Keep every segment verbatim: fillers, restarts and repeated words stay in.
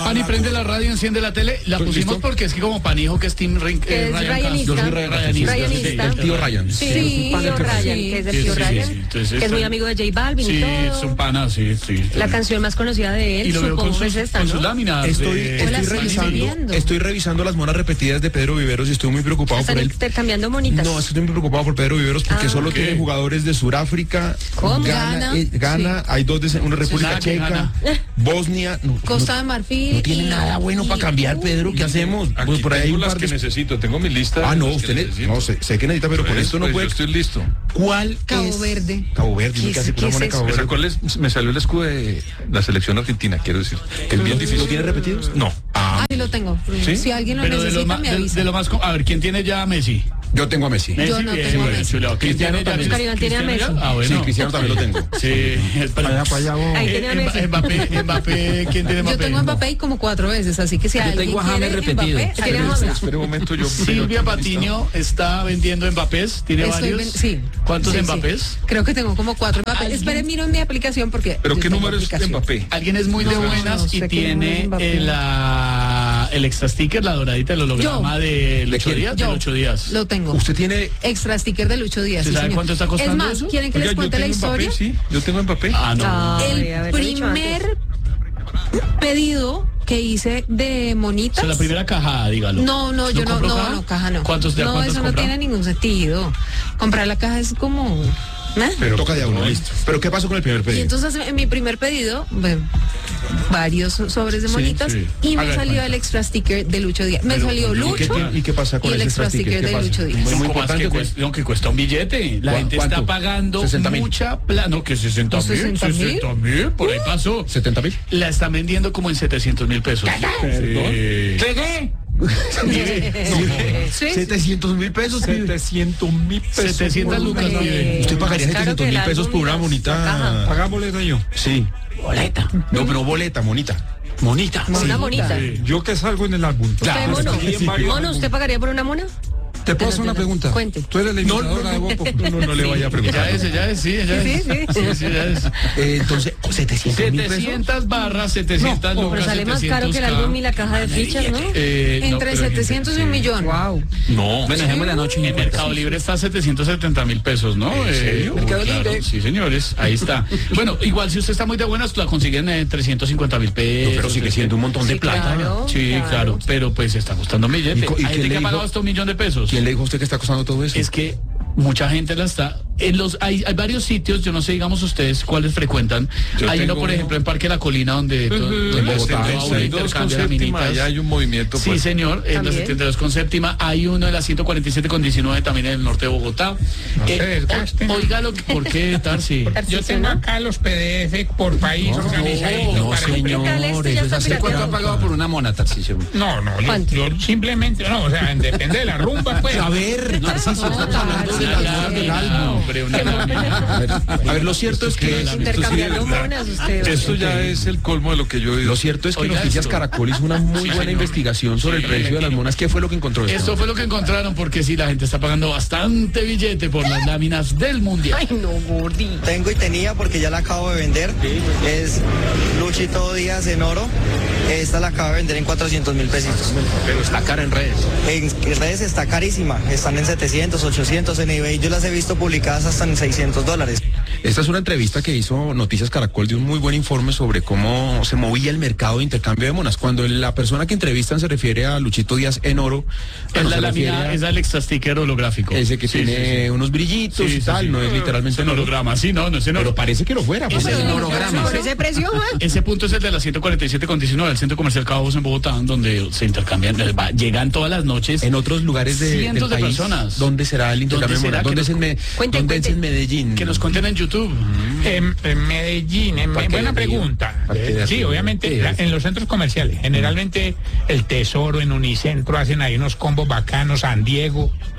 Pani, prende la radio, enciende la tele. La pusimos ¿listo? Porque es que como Pani dijo que es Team Rin, eh, Ryan Ryanista. Yo soy Ryanista. Ryanista. El tío Ryan. Sí, sí, tío Ryan, que es el tío Ryan, que es muy amigo de J Balvin sí, y todo. Sí, es un pana, sí, sí. La canción más conocida de él, y lo veo supongo con que sus, es esta, con ¿no? sus láminas. Estoy, de, estoy revisando, estoy revisando las monas repetidas de Pedro Viveros y estoy muy preocupado ¿Están por él. intercambiando monitas? No, estoy muy preocupado por Pedro Viveros porque ah, solo ¿qué? tiene jugadores de Sudáfrica, Ghana, eh, Ghana sí. Hay dos de una República sí, Checa, Bosnia, no, Costa no, de Marfil. No tiene y, nada bueno y, para cambiar, Pedro. ¿Qué hacemos? Aquí pues por ahí hay un las par que de... necesito, tengo mi lista. Ah, no, usted ne... no sé, sé que necesita, pero por, por esto no pues puede. Yo estoy listo. ¿Cuál Cabo es? Verde. Cabo Verde, ¿Qué, ¿qué hace con una mona de Cabo Verde? ¿Cuál es? Me salió el escudo de la selección argentina, quiero decir. Que es bien difícil. ¿Lo tiene repetidos? No. Ah, sí lo tengo. ¿Sí? Si alguien lo pero necesita, de lo, me de, avisa. De lo más, a ver, ¿quién tiene ya a Messi? Yo tengo a Messi. Messi Yo no bien, tengo a bien, Messi. Chulo. Cristiano también. Oscar Iván tiene a Messi. Ah, bueno. Sí, Cristiano también lo tengo. Sí. Para allá, para allá, vos. Ahí tiene a Messi. Mbappé, Mbappé, ¿quién tiene Mbappé? Yo tengo a Mbappé como cuatro veces, así que si yo alguien tengo a James quiere repetido. Mbappé, ¿Quiere ahí James? está. Espera un momento, yo. Silvia Patiño está vendiendo Mbappés, tiene Estoy varios. ven- sí. ¿Cuántos Sí, sí. Mbappés? Creo que tengo como cuatro Mbappé. ¿Alguien? Esperen, miro en mi aplicación porque. ¿Pero yo qué tengo número es de aplicación. Mbappé? Alguien es muy de No, buenas no y sé qué tiene número Mbappé. el, la, el extra sticker, la doradita, el holograma Yo. del ocho quién? días. Yo. Del ocho días. Lo tengo. Usted tiene... Extra sticker del ocho días. ¿Se sí, sabe señor. cuánto está costando Es más, eso? ¿quieren que Oiga, les yo cuente la tengo Mbappé, historia? sí, yo tengo Mbappé. Ah, no. Ay, El haberlo dicho antes. primer pedido que hice de O monitas. sea, la primera cajada, dígalo. No, no, yo no, compró no, caja? no, caja no. ¿Cuántos de a No, cuántos eso no compra? tiene ningún sentido. Comprar la caja es como... ¿eh? Pero toca de a uno, listo. ¿Pero qué pasó con el primer Y pedido? entonces en mi primer pedido, bueno, varios sobres de Sí, monitas sí. y me Haga salió cuenta. el extra sticker de Lucho Díaz. Me Pero, salió ¿y ¿Qué Lucho tiene- ¿Y qué pasa con y el ese extra sticker ¿Qué de pasa? Lucho Díaz. Muy, muy ¿Cómo es importante. que ¿o qué? cuesta, no, que cuesta un billete. La ¿Cu- gente cuánto? está pagando ¿sesenta mil? mucha plata. No, que sesenta mil. ¿sesenta mil? sesenta mil, por ahí pasó. ¿setenta mil? La están vendiendo como en setecientos mil pesos. ¿Qué? Sí. ¿Qué? Sí. setecientos mil pesos. setecientos mil pesos. setecientos lucas, Hombre. pibe. ¿Usted pagaría Más caro setecientos que mil el pesos álbum por y una las- monita? la caja. Pagámosle de yo. Sí. Boleta. No, pero boleta, monita. Monita. Una monita. Sí. Yo que salgo en el álbum. ¿Usted, mono? Mono, ¿usted pagaría por una mona? ¿Te puedo hacer una pregunta? Cuente. Tú eres la No, imitadora no, de Voz Populi. No, no le vaya a preguntar. Ya es, ya es, sí, ya Sí, es. sí, sí. Sí, ya es. Eh, entonces, setecientos mil pesos. setecientas barras, setecientas Pero lucas, sale más caro que el álbum y la caja de fichas, ¿no? Eh, no, Entre pero en- setecientos y un millón. Wow. No. Bueno, dejemos la noche En Mercado Libre está a setecientos setenta mil pesos, ¿no? ¿En serio? Mercado Mercado Libre. Libre. Sí, señores, ahí está. Bueno, igual si usted está muy de buenas, la consiguen en trescientos cincuenta mil pesos. Pero sigue siendo un montón de Sí, plata. claro. Sí, claro. Claro. pero pues está costando un billete. ¿Y co- y Hay quién gente le que ha dijo- pagado hasta un millón de pesos. ¿Quién le dijo a usted que está costando todo eso? Es que mucha gente la está en los hay, hay varios sitios, yo no sé, digamos ustedes cuáles frecuentan. Yo Hay uno, tengo por uno. ejemplo, en Parque La Colina donde, to- donde En Bogotá, toda en una setenta y dos con intercambia de séptima, minitas. ya hay un movimiento. Sí, pues. señor, en la También. setenta y dos con séptima, hay uno en la ciento cuarenta y siete con diecinueve también en el norte de Bogotá. se Eh, desgasten. o- oiga lo que, ¿por qué, Tarsi? Yo tengo Acá los P D F por país organizaditos. No, para- Explícale esto, ya está ¿Cuánto ha pirateado. pagado por una mona, Tarcisio? No, no, yo, ¿Cuánto? yo simplemente, no, o sea, depende de la rumba, pues. A ver, Tarcisio, estamos hablando del álbum, del álbum. Hombre, una lámina. A ver, a ver, lo cierto es que... Intercambiando monas usted. Esto ya es el colmo de lo que yo he oído. Lo cierto es que Oiga Noticias esto. Caracol hizo una muy Sí, buena señor. investigación sobre el Sí, precio de las monas. ¿Qué fue lo que encontró esto? Esto fue lo que encontraron, porque sí, la gente está pagando bastante billete por las láminas del Mundial. Ay, no, gordi. Tengo y tenía porque ya la acabo de vender. Es Luchito Díaz en oro. Esta la acabo de vender en cuatrocientos mil pesitos. Pero está cara en redes. En redes está carísima. Están en setecientos, ochocientos. En eBay yo las he visto publicadas hasta en seiscientos dólares. Esta es una entrevista que hizo Noticias Caracol de un muy buen informe sobre cómo se movía el mercado de intercambio de monas. Cuando la persona que entrevistan se refiere a Luchito Díaz en oro, Es bueno, la se refiere lámina, a es el extra sticker holográfico. ese que Sí, tiene sí, sí. unos brillitos Sí, y sí, tal, sí. no es literalmente Es un holograma, sí, no, no es en oro. Pero parece que lo fuera, pues Ese es un es holograma. Por ese precio, man. Ese punto es el de la ciento cuarenta y siete con diecinueve, el centro comercial Cabos en Bogotá, donde se intercambian, eh, va- llegan todas las noches. En otros lugares de, del Cientos de país, personas. ¿dónde será el intercambio de ¿Dónde será monas? ¿Dónde que es en, nos- Me- Cuenten, ¿dónde es en cuenten. Medellín? Que nos cuenten en YouTube. En, en Medellín, en, Parque buena del Río. pregunta. Parque del Sí, Río. obviamente, Sí, la- es. en los centros comerciales. Generalmente el Tesoro, en Unicentro hacen ahí unos combos bacanos, San Diego.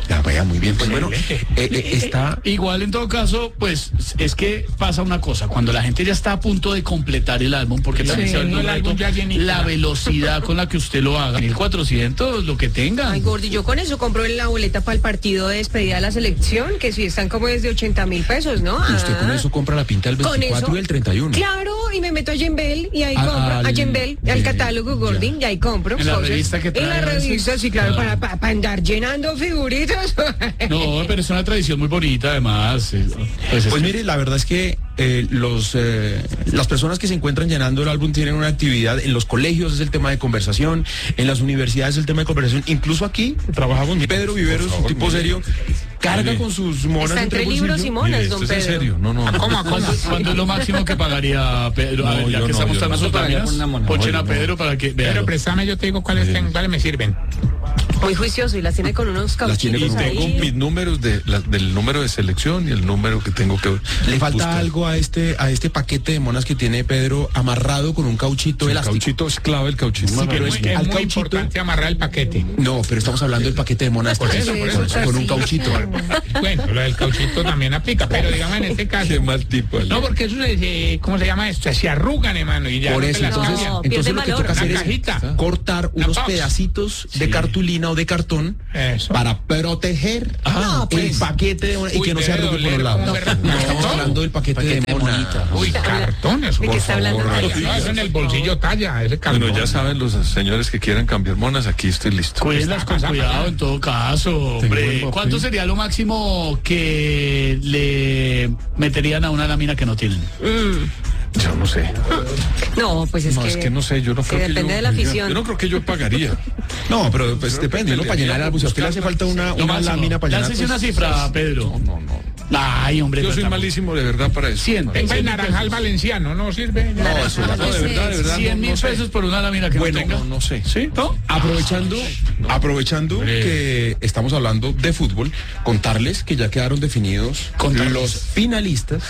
Ya, vaya, muy bien. Pues bueno, eh, eh, está... Igual en todo caso, pues es que pasa una cosa, cuando la gente ya está a punto de completar el álbum, porque también Sí, se vuelve un el reto, álbum ya llenito. la velocidad con la que usted lo haga, mil cuatrocientos, lo que tenga. Ay, Gordi, yo con eso compro la boleta para el partido de despedida de la selección, que si están como desde ochenta mil pesos, ¿no? Y usted con Ah. eso compra la pinta del Con veinticuatro eso, y el treinta y uno. Claro, y me meto a Yembel y ahí A- compro, al- a Yembel, al eh, catálogo Gordi, y ahí compro ¿En la cosas. revista que trae En la a veces? revista, sí, claro, Ah. para, para, para andar llenando figuritas. No, pero es una tradición muy bonita además. eh, Pues, es- Pues mire, la verdad es que eh, los eh, las personas que se encuentran llenando el álbum tienen una actividad. En los colegios es el tema de conversación, en las universidades es el tema de conversación. Incluso aquí trabajamos, Pedro Viveros, un tipo serio, carga con sus monas Está entre el libros bolsillo. y monas, Mire, don esto es en Pedro. serio, no, no. ¿Cómo, cómo? ¿Cuánto, cuánto es lo máximo que pagaría Pedro? A No, ver, ya yo que no, está yo mostrando no. sus láminas, ponchen a no. Pedro para que Pero vean. préstame, yo te digo cuáles, ten- cuáles me sirven. Muy juicioso y las tiene con unos Las tiene cauchitos con- Y tengo ahí. mis números de, la- del número de selección y el número que tengo que Le falta buscar. algo a este a este paquete de monas que tiene Pedro amarrado con un cauchito El elástico. cauchito es clave, el cauchito. Sí, pero Es es muy, que es al muy cauchito- importante amarrar el paquete. No, pero estamos hablando del paquete de monas Por eso, con, por eso. con un cauchito. Bueno, lo del cauchito también aplica, pero digamos en este caso. Qué mal tipo. Ale. No, porque eso se, se- ¿cómo se llama esto? Se arrugan, hermano, y ya Por no te eso, las entonces, cambian. No, entonces pierde lo que valor. toca hacer Una es cajita. cortar Una unos box. pedacitos de cartulina o de cartón Eso. para proteger Ah, el pues. paquete de mona y Uy, que no se debe arrugue por doler los como lados. berraco. No, estamos No. hablando del paquete, Paquete de de mona. monita. Uy, cartones. ¿De qué está hablando? No, Pedro? eso en el bolsillo talla, ese cartón. Bueno, ya saben los señores que quieran cambiar monas, aquí estoy listo. Cuídenlas con cuidado en todo caso, hombre. ¿Cuánto sería lo máximo que le meterían a una lámina que no tienen? Yo no sé. No, pues es No, que... es que no sé, yo no que creo que depende yo, de la afición. Yo no creo que yo pagaría. No, pero pues depende, ¿no? que Para llenar el le- álbum, si a usted le hace falta una, Lo una máximo. lámina para llenar. Lánzese pues, una cifra, Pedro. No, no. Ay, hombre. Yo soy tampoco. malísimo de verdad para eso. Cien. Tenga el naranjal valenciano, ¿no sirve? No, eso, no, de verdad, de verdad. cien no, mil no sé. pesos por una lámina que Bueno, no tenga. No, no sé. ¿Sí? ¿No? Aprovechando, aprovechando Hombre. que estamos hablando de fútbol, contarles que ya quedaron definidos Contarles. los finalistas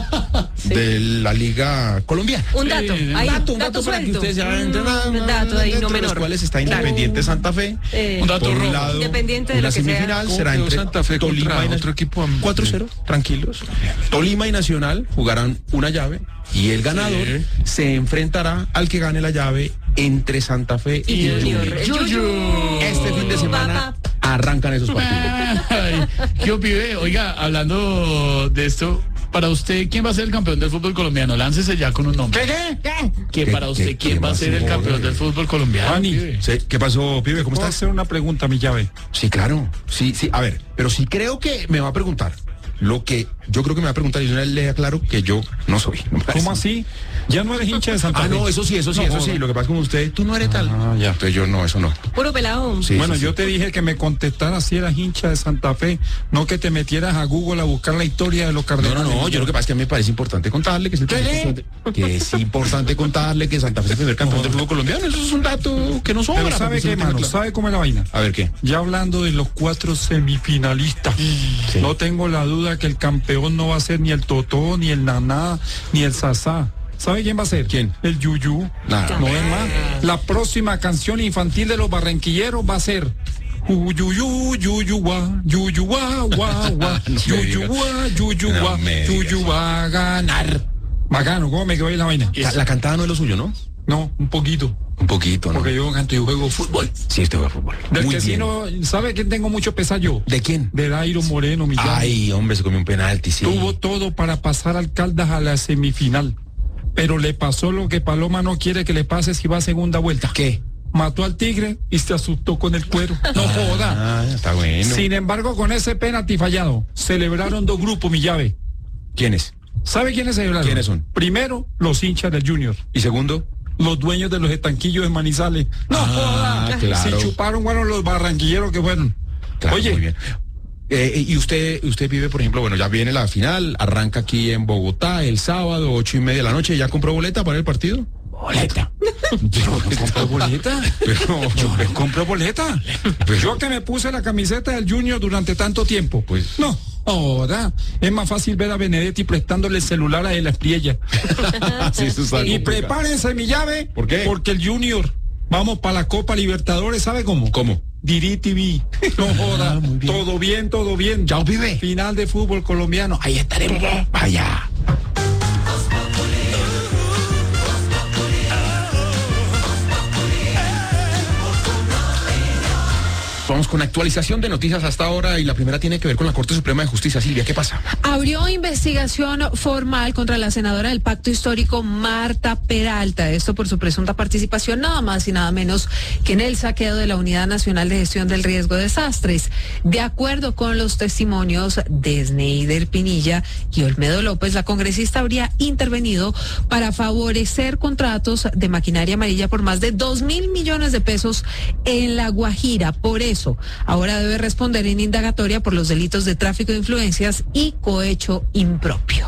de la Liga Colombiana. Un dato, Sí, ahí, dato, un dato dato para que suelto. ustedes se hagan Mm, un dato ahí, no entre los menor. cuales está Claro. Independiente Santa Fe. Eh, Un dato Por rojo. un lado, Independiente de una lo que sea. semifinal ¿Cómo será quedó entre Santa Fe Tolima contra y otro equipo? cuatro cero, tranquilos. Tolima y Nacional jugarán una llave y el ganador Sí. se enfrentará al que gane la llave entre Santa Fe y, Y el Junior. El Yuyu. Yuyu. Este fin de semana arrancan esos partidos. Ay, ¿qué opine? Oiga, hablando de esto, para usted, ¿quién va a ser el campeón del fútbol colombiano? Láncese ya con un nombre. Que ¿Qué- para usted, qué- ¿quién qué va a más ser el no, campeón eh? del fútbol colombiano? Juani. pibe? Sí, ¿qué pasó, pibe? ¿Cómo ¿Puedo estás? hacer una pregunta, mi llave? Sí, claro. Sí, sí. A ver, pero sí creo que me va a preguntar lo que yo creo que me va a preguntar y yo le aclaro que yo no soy. No me parece. ¿Cómo así? ¿Ya no eres hincha de Santa Ah, Fe? no, eso sí, eso sí, No, eso sí. joda. Lo que pasa con usted, tú no eres tal. Ah, ya. Entonces yo no, eso no. Puro pelado. Sí, Bueno, sí, yo sí. te dije que me contestaras si eras hincha de Santa Fe, no que te metieras a Google a buscar la historia de los No, cardenales. no, no, yo lo que pasa es que a mí me parece importante contarle que es el primer- que es importante contarle que Santa Fe es el primer campeón del fútbol colombiano. Eso es un dato que no sobra. Pero ¿sabe porque qué, eso no mano? queda claro. ¿Sabe cómo es la vaina? A ver qué. Ya hablando de los cuatro semifinalistas, no tengo la duda que el campeón no va a ser ni el Totó, ni el Naná, ni el Sasá. ¿Sabe quién va a ser? ¿Quién? El Yuyu. Nah. No es más. La próxima canción infantil de los barranquilleros va a ser Yuyuyu, yuyuwa, yuyuwa, wa, wa, No me yuyuwa, yuyuwa, No me digas. yuyuwa, ganar. Bacano, ¿cómo me quedó ahí la vaina? La, la cantada no es lo suyo, ¿no? No, un poquito. Un poquito, ¿no? Porque yo canto y juego fútbol. Sí, este juega fútbol. Del Muy que si bien. no, ¿sabe quién tengo mucho pesar yo? ¿De quién? De Dairo Moreno, mi llave. Ay, hombre, se comió un penalti, sí. Tuvo todo para pasar al Caldas a la semifinal. Pero le pasó lo que Paloma no quiere que le pase si va a segunda vuelta. ¿Qué? Mató al tigre y se asustó con el cuero. No joda. Ah, está bueno. Sin embargo, con ese penalti fallado, celebraron dos grupos, mi llave. ¿Quiénes? ¿Sabe quiénes celebraron? ¿Quiénes son? Primero, los hinchas del Junior. ¿Y segundo? Los dueños de los estanquillos de Manizales. No Ah, joda. claro. Si chuparon, bueno, los barranquilleros que fueron. Claro, Oye, muy bien. Eh, y usted, usted vive, por ejemplo, bueno, ya viene la final, arranca aquí en Bogotá el sábado, ocho y media de la noche, ¿ya compró boleta para el partido? boleta. Yo no compro boleta. Pero, Yo no compro boleta. Yo que me puse la camiseta del Junior durante tanto tiempo. Pues- No, ahora es más fácil ver a Benedetti prestándole el celular a la Espriella. Sí, eso está Y complicado. prepárense mi llave. ¿Por qué? Porque el Junior, vamos para la Copa Libertadores, ¿sabe cómo? ¿Cómo? Diri T V. No joda. muy bien. Todo bien, todo bien. Chao, pibe. Final de fútbol colombiano. Ahí estaremos. Vaya. Vamos con actualización de noticias hasta ahora y la primera tiene que ver con la Corte Suprema de Justicia. Silvia, ¿qué pasa? Abrió investigación formal contra la senadora del Pacto Histórico, Marta Peralta. Esto por su presunta participación nada más y nada menos que en el saqueo de la Unidad Nacional de Gestión del Riesgo de Desastres. De acuerdo con los testimonios de Sneider Pinilla y Olmedo López, la congresista habría intervenido para favorecer contratos de maquinaria amarilla por más de dos mil millones de pesos en La Guajira. Por eso, ahora debe responder en indagatoria por los delitos de tráfico de influencias y cohecho impropio.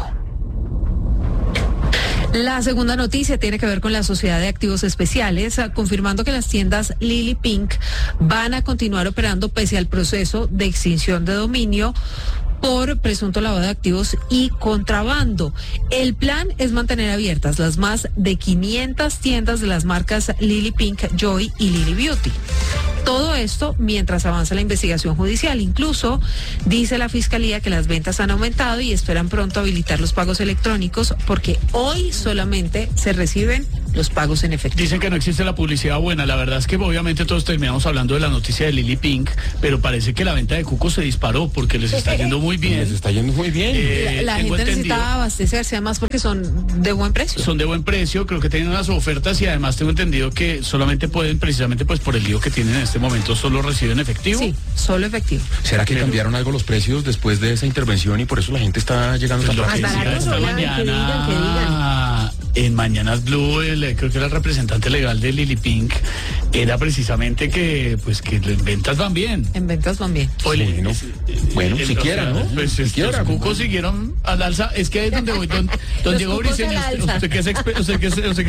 La segunda noticia tiene que ver con la Sociedad de Activos Especiales, confirmando que las tiendas Lily Pink van a continuar operando pese al proceso de extinción de dominio por presunto lavado de activos y contrabando. El plan es mantener abiertas las más de quinientas tiendas de las marcas Lily Pink, Joy y Lily Beauty. Todo esto mientras avanza la investigación judicial. Incluso dice la Fiscalía que las ventas han aumentado y esperan pronto habilitar los pagos electrónicos porque hoy solamente se reciben los pagos en efectivo. Dicen que no existe la publicidad buena. La verdad es que obviamente todos terminamos hablando de la noticia de Lily Pink, pero parece que la venta de cucos se disparó porque les está yendo muy bien. Les está yendo muy bien. Eh, La, la tengo gente entendido- necesita abastecerse, además porque son de buen precio. Son de buen precio, creo que tienen unas ofertas y además tengo entendido que solamente pueden, precisamente pues por el lío que tienen en este momento, solo reciben efectivo. Sí, solo efectivo. ¿Será que Pero- cambiaron algo los precios después de esa intervención y por eso la gente está llegando Pues tan lo que rápido? Más decía barato, esta ¿no? Que digan, que mañana en Mañanas Blue, el, creo que era el representante legal de Lily Pink, era precisamente que pues que las ventas van bien. En ventas van bien. Oye, Bueno, bueno, el- siquiera, o sea, ¿no? Pues es- Siquiera, los cucos ¿no? siguieron al alza. Es que ahí es donde voy, don, don Los Diego cucos Briceño, al usted, alza. usted que es exper- usted que es- usted que